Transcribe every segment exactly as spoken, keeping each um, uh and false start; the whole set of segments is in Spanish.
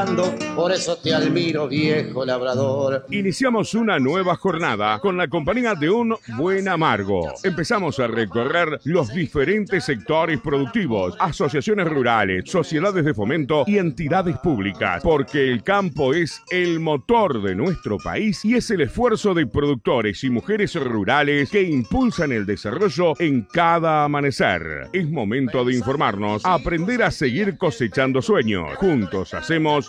Por eso te admiro, viejo labrador. Iniciamos una nueva jornada con la compañía de un buen amargo. Empezamos a recorrer los diferentes sectores productivos, asociaciones rurales, sociedades de fomento y entidades públicas, porque el campo es el motor de nuestro país y es el esfuerzo de productores y mujeres rurales que impulsan el desarrollo en cada amanecer. Es momento de informarnos, aprender a seguir cosechando sueños. Juntos hacemos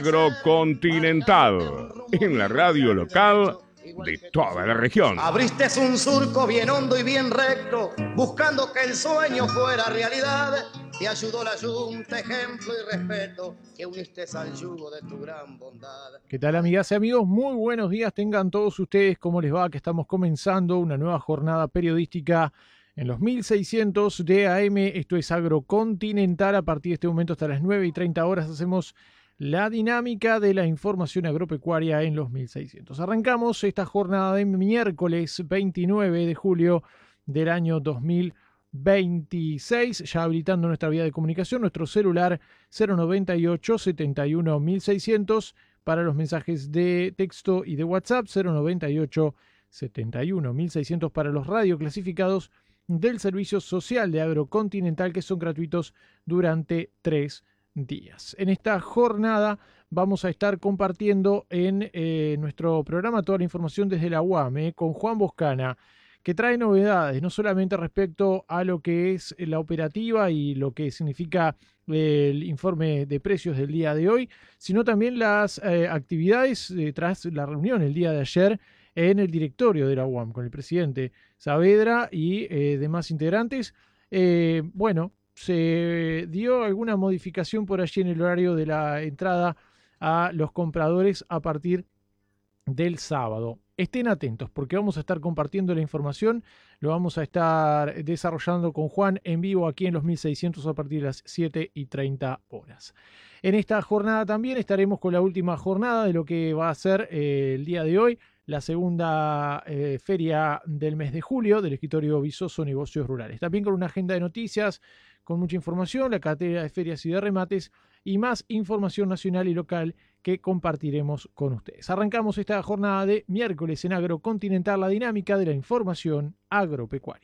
Agrocontinental, en la radio local de toda la región. Abriste un surco bien hondo y bien recto, buscando que el sueño fuera realidad. Te ayudó la Junta, ejemplo y respeto, que uniste al yugo de tu gran bondad. ¿Qué tal, amigas y amigos? Muy buenos días tengan todos ustedes. ¿Cómo les va? Que estamos comenzando una nueva jornada periodística en los mil seiscientos de A M. Esto es Agrocontinental. A partir de este momento hasta las nueve y treinta horas hacemos la dinámica de la información agropecuaria en los mil seiscientos. Arrancamos esta jornada de miércoles veintinueve de julio del año dos mil veintiséis, ya habilitando nuestra vía de comunicación, nuestro celular cero noventa y ocho, setenta y uno, mil seiscientos para los mensajes de texto y de WhatsApp, cero noventa y ocho, setenta y uno, mil seiscientos para los radioclasificados del Servicio Social de Agrocontinental, que son gratuitos durante tres días. En esta jornada vamos a estar compartiendo en eh, nuestro programa toda la información desde la U A M eh, con Juan Boscana, que trae novedades, no solamente respecto a lo que es la operativa y lo que significa eh, el informe de precios del día de hoy, sino también las eh, actividades eh, tras la reunión el día de ayer en el directorio de la U A M con el presidente Saavedra y eh, demás integrantes. Eh, bueno, se dio alguna modificación por allí en el horario de la entrada a los compradores a partir del sábado. Estén atentos porque vamos a estar compartiendo la información, lo vamos a estar desarrollando con Juan en vivo aquí en los mil seiscientos a partir de las siete y treinta horas. En esta jornada también estaremos con la última jornada de lo que va a ser eh, el día de hoy, la segunda eh, feria del mes de julio del escritorio Visoso Negocios Rurales. También con una agenda de noticias, con mucha información, la cartera de ferias y de remates y más información nacional y local que compartiremos con ustedes. Arrancamos esta jornada de miércoles en Agrocontinental, la dinámica de la información agropecuaria.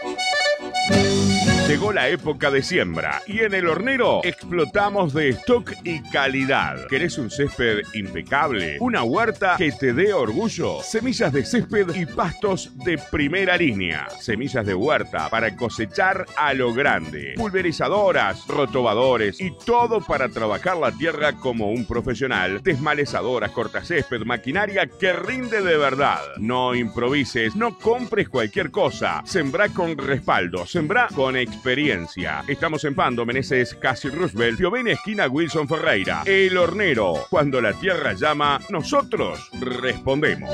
Llegó la época de siembra y en El Hornero explotamos de stock y calidad. ¿Querés un césped impecable? ¿Una huerta que te dé orgullo? Semillas de césped y pastos de primera línea. Semillas de huerta para cosechar a lo grande. Pulverizadoras, rotobadores y todo para trabajar la tierra como un profesional. Desmalezadoras, cortacésped, maquinaria que rinde de verdad. No improvises, no compres cualquier cosa. Sembrá con respaldo, sembrá con experiencia. Experiencia. Estamos en Pando, Meneses, Casi Roosevelt, Piovene, esquina Wilson Ferreira. El Hornero. Cuando la tierra llama, nosotros respondemos.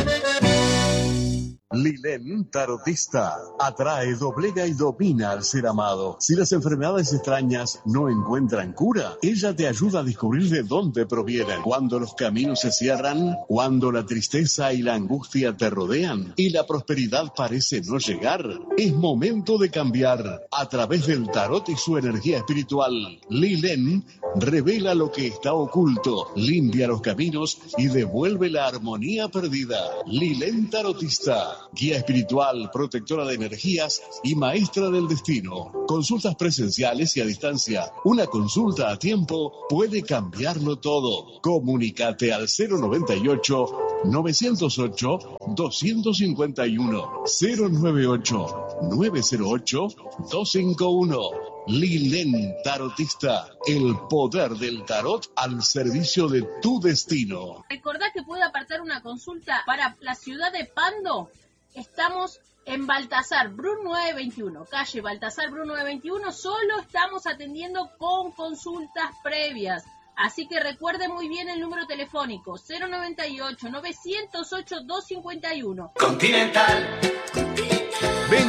Lilén Tarotista atrae, doblega y domina al ser amado. Si las enfermedades extrañas no encuentran cura, ella te ayuda a descubrir de dónde provienen. Cuando los caminos se cierran, cuando la tristeza y la angustia te rodean y la prosperidad parece no llegar, es momento de cambiar. A través del tarot y su energía espiritual, Lilén revela lo que está oculto, limpia los caminos y devuelve la armonía perdida. Lilén Tarotista, guía espiritual, protectora de energías y maestra del destino. Consultas presenciales y a distancia. Una consulta a tiempo puede cambiarlo todo. Comunícate al cero noventa y ocho, novecientos ocho, doscientos cincuenta y uno, cero noventa y ocho, novecientos ocho, doscientos cincuenta y uno. Lilén Tarotista, el poder del tarot al servicio de tu destino. Recordá que puede apartar una consulta para la ciudad de Pando. Estamos en Baltasar Bru nueve veintiuno, calle Baltasar Bru nueve veintiuno. Solo estamos atendiendo con consultas previas. Así que recuerde muy bien el número telefónico cero noventa y ocho, novecientos ocho, doscientos cincuenta y uno. Continental. Ven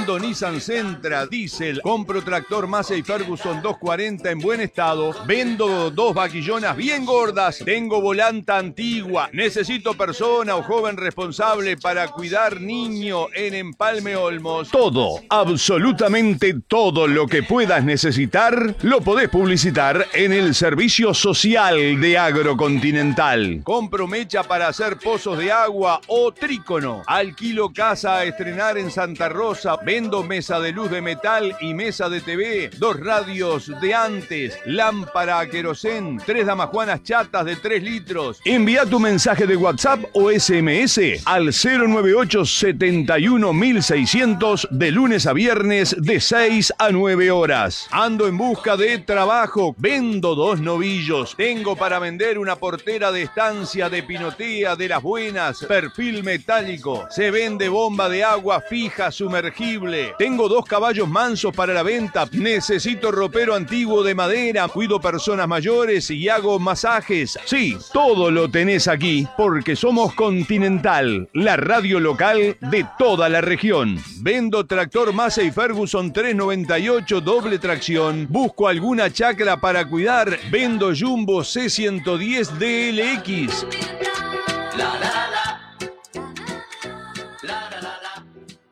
Vendo Nissan Sentra, diésel. Compro tractor Massey Ferguson doscientos cuarenta en buen estado. Vendo dos vaquillonas bien gordas. Tengo volanta antigua. Necesito persona o joven responsable para cuidar niño en Empalme Olmos. Todo, absolutamente todo lo que puedas necesitar, lo podés publicitar en el servicio social de Agrocontinental. Compro mecha para hacer pozos de agua o trícono. Alquilo casa a estrenar en Santa Rosa. Vendo mesa de luz de metal y mesa de T V. Dos radios de antes. Lámpara a querosén. Tres damajuanas chatas de tres litros. Envía tu mensaje de WhatsApp o S M S al cero nueve ocho setenta y uno mil seiscientos de lunes a viernes de seis a nueve horas. Ando en busca de trabajo. Vendo dos novillos. Tengo para vender una portera de estancia de pinotea de las buenas. Perfil metálico. Se vende bomba de agua fija sumergible. Tengo dos caballos mansos para la venta. Necesito ropero antiguo de madera. Cuido personas mayores y hago masajes. Sí, todo lo tenés aquí porque somos Continental, la radio local de toda la región. Vendo tractor Massey Ferguson trescientos noventa y ocho doble tracción. Busco alguna chacra para cuidar. Vendo Jumbo C ciento diez D L X. La, la, la, la. La, la, la, la.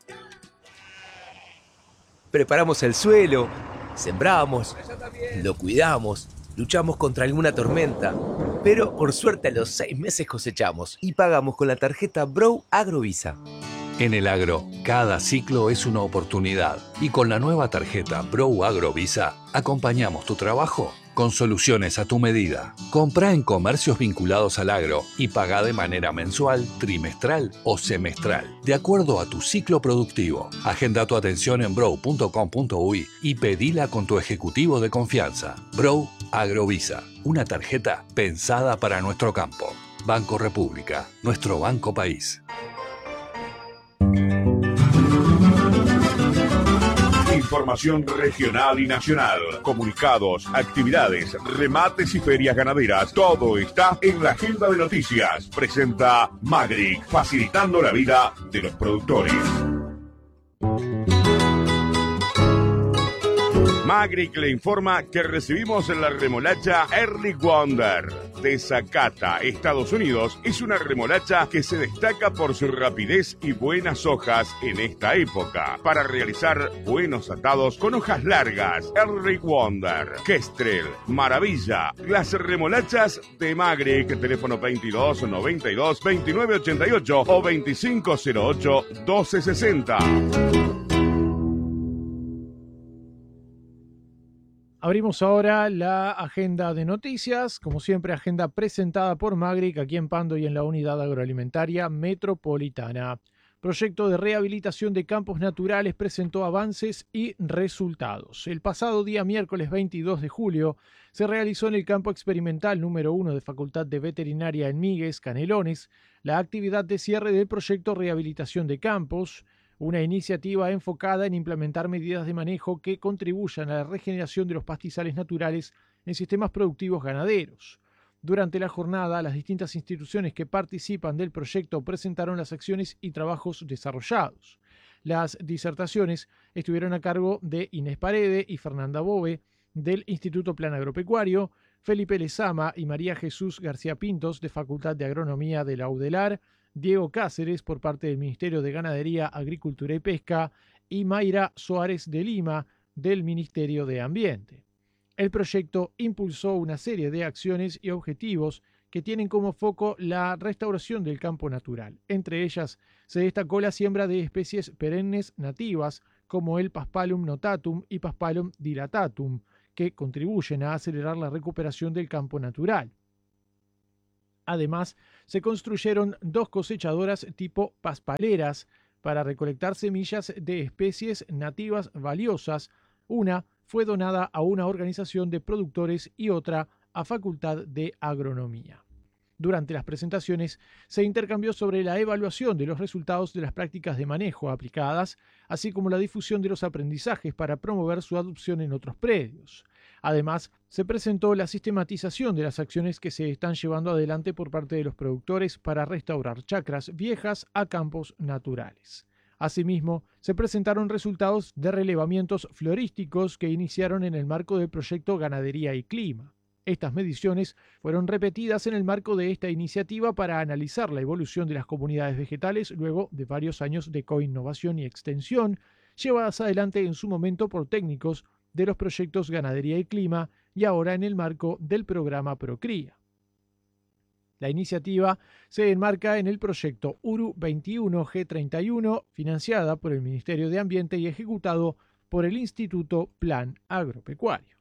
Preparamos el suelo, sembramos, lo cuidamos, luchamos contra alguna tormenta, pero por suerte a los seis meses cosechamos y pagamos con la tarjeta Brow Agrovisa. En el agro, cada ciclo es una oportunidad y con la nueva tarjeta Brow Agrovisa acompañamos tu trabajo con soluciones a tu medida. Comprá en comercios vinculados al agro y pagá de manera mensual, trimestral o semestral, de acuerdo a tu ciclo productivo. Agenda tu atención en brow punto com punto uy y pedila con tu ejecutivo de confianza. Brow Agrovisa, una tarjeta pensada para nuestro campo. Banco República, nuestro banco país. Información regional y nacional, comunicados, actividades, remates y ferias ganaderas. Todo está en la agenda de noticias. Presenta Magric, facilitando la vida de los productores. Magric le informa que recibimos la remolacha Early Wonder de Zacata, Estados Unidos. Es una remolacha que se destaca por su rapidez y buenas hojas en esta época para realizar buenos atados con hojas largas. Early Wonder, Kestrel, Maravilla, las remolachas de Magric. Teléfono veintidós noventa y dos veintinueve ochenta y ocho o veinticinco cero ocho doce sesenta. Abrimos ahora la agenda de noticias, como siempre agenda presentada por Magric aquí en Pando y en la Unidad Agroalimentaria Metropolitana. Proyecto de rehabilitación de campos naturales presentó avances y resultados. El pasado día miércoles veintidós de julio se realizó en el campo experimental número uno de Facultad de Veterinaria en Migues, Canelones, la actividad de cierre del proyecto Rehabilitación de Campos, una iniciativa enfocada en implementar medidas de manejo que contribuyan a la regeneración de los pastizales naturales en sistemas productivos ganaderos. Durante la jornada, las distintas instituciones que participan del proyecto presentaron las acciones y trabajos desarrollados. Las disertaciones estuvieron a cargo de Inés Parede y Fernanda Bove, del Instituto Plan Agropecuario, Felipe Lezama y María Jesús García Pintos, de Facultad de Agronomía de la UDELAR, Diego Cáceres, por parte del Ministerio de Ganadería, Agricultura y Pesca, y Mayra Suárez de Lima, del Ministerio de Ambiente. El proyecto impulsó una serie de acciones y objetivos que tienen como foco la restauración del campo natural. Entre ellas se destacó la siembra de especies perennes nativas como el Paspalum notatum y Paspalum dilatatum, que contribuyen a acelerar la recuperación del campo natural. Además, se construyeron dos cosechadoras tipo paspaleras para recolectar semillas de especies nativas valiosas. Una fue donada a una organización de productores y otra a Facultad de Agronomía. Durante las presentaciones se intercambió sobre la evaluación de los resultados de las prácticas de manejo aplicadas, así como la difusión de los aprendizajes para promover su adopción en otros predios. Además, se presentó la sistematización de las acciones que se están llevando adelante por parte de los productores para restaurar chacras viejas a campos naturales. Asimismo, se presentaron resultados de relevamientos florísticos que iniciaron en el marco del proyecto Ganadería y Clima. Estas mediciones fueron repetidas en el marco de esta iniciativa para analizar la evolución de las comunidades vegetales luego de varios años de coinnovación y extensión, llevadas adelante en su momento por técnicos de los proyectos Ganadería y Clima y ahora en el marco del programa Procría. La iniciativa se enmarca en el proyecto U R U veintiuno G treinta y uno, financiada por el Ministerio de Ambiente y ejecutado por el Instituto Plan Agropecuario.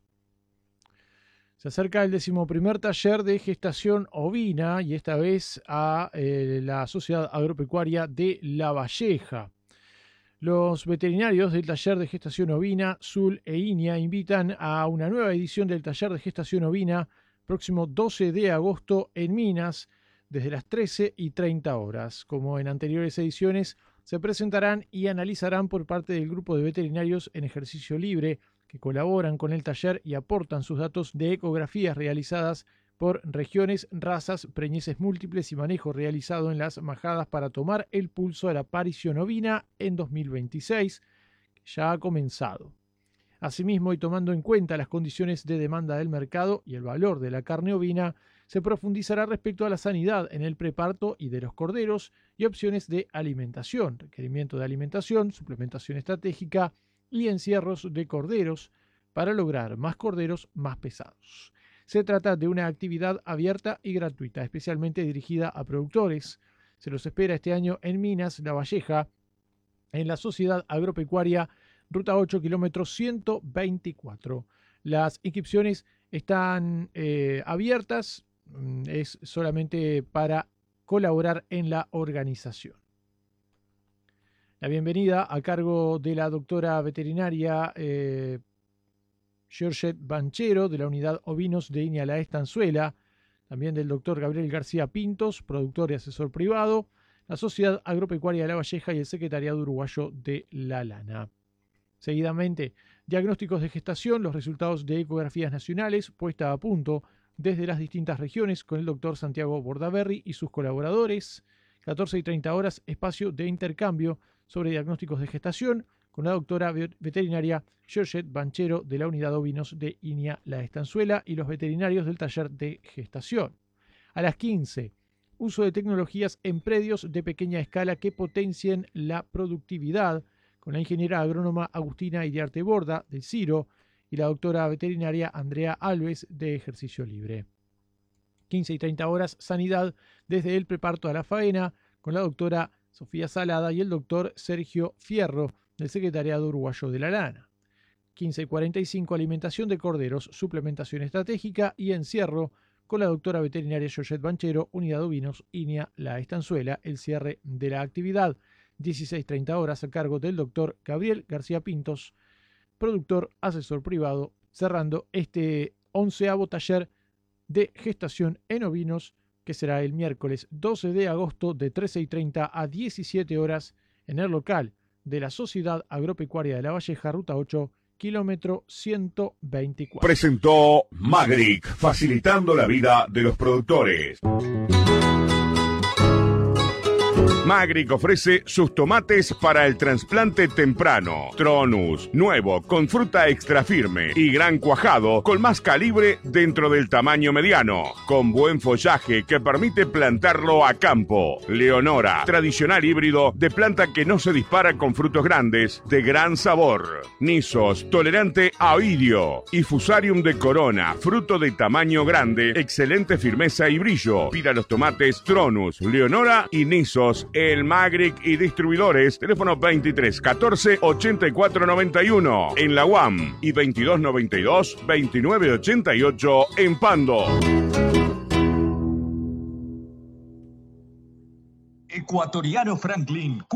Se acerca el decimoprimer taller de gestación ovina y esta vez a eh, la Sociedad Agropecuaria de La Valleja. Los veterinarios del taller de gestación ovina, Sul e Inia, invitan a una nueva edición del taller de gestación ovina próximo doce de agosto en Minas, desde las trece y treinta horas. Como en anteriores ediciones, se presentarán y analizarán por parte del grupo de veterinarios en ejercicio libre que colaboran con el taller y aportan sus datos de ecografías realizadas por regiones, razas, preñeces múltiples y manejo realizado en las majadas para tomar el pulso de la aparición ovina en dos mil veintiséis, que ya ha comenzado. Asimismo, y tomando en cuenta las condiciones de demanda del mercado y el valor de la carne ovina, se profundizará respecto a la sanidad en el preparto y de los corderos y opciones de alimentación, requerimiento de alimentación, suplementación estratégica y encierros de corderos para lograr más corderos más pesados. Se trata de una actividad abierta y gratuita, especialmente dirigida a productores. Se los espera este año en Minas, La Valleja, en la Sociedad Agropecuaria, Ruta ocho, kilómetro ciento veinticuatro. Las inscripciones están eh, abiertas, es solamente para colaborar en la organización. La bienvenida a cargo de la doctora veterinaria eh, Georgette Banchero, de la Unidad Ovinos de Inia La Estanzuela, también del doctor Gabriel García Pintos, productor y asesor privado, la Sociedad Agropecuaria de La Valleja y el Secretariado Uruguayo de la Lana. Seguidamente, diagnósticos de gestación, los resultados de ecografías nacionales, puesta a punto desde las distintas regiones con el doctor Santiago Bordaberry y sus colaboradores. catorce y treinta horas, espacio de intercambio sobre diagnósticos de gestación con la doctora veterinaria Georgette Banchero de la Unidad Ovinos de Inia La Estanzuela y los veterinarios del taller de gestación. A las quince, uso de tecnologías en predios de pequeña escala que potencien la productividad con la ingeniera agrónoma Agustina Iriarte Borda del CIRO y la doctora veterinaria Andrea Alves de Ejercicio Libre. quince y treinta horas, sanidad desde el preparto a la faena con la doctora Sofía Salada y el doctor Sergio Fierro del Secretariado Uruguayo de la Lana. quince y cuarenta y cinco, alimentación de corderos, suplementación estratégica y encierro con la doctora veterinaria Georgette Banchero, Unidad Ovinos, Inia La Estanzuela, el cierre de la actividad. dieciséis y treinta horas a cargo del doctor Gabriel García Pintos, productor, asesor privado, cerrando este onceavo taller de gestación en ovinos, que será el miércoles doce de agosto de trece y treinta a diecisiete horas en el local de la Sociedad Agropecuaria de La Valleja, Ruta ocho, kilómetro ciento veinticuatro. Presentó Magric, facilitando la vida de los productores. Magric ofrece sus tomates para el trasplante temprano. Tronus, nuevo, con fruta extra firme y gran cuajado, con más calibre dentro del tamaño mediano, con buen follaje que permite plantarlo a campo. Leonora, tradicional híbrido de planta que no se dispara con frutos grandes, de gran sabor. Nisos, tolerante a oidio. Y Fusarium de Corona, fruto de tamaño grande, excelente firmeza y brillo. Pida los tomates Tronus, Leonora y Nisos, el Magric y distribuidores, teléfono veintitrés catorce ochenta y cuatro noventa y uno en la U A M y veintidós noventa y dos veintinueve ochenta y ocho en Pando. Ecuatoriano Franklin.